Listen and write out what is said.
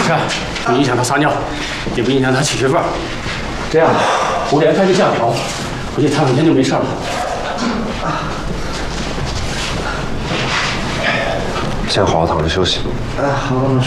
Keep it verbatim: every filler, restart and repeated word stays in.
是，不影响他撒尿，也不影响他起学饭。这样，我给他开个假条，回去躺两天就没事了。 先好好躺着休息。 哎，好，老师。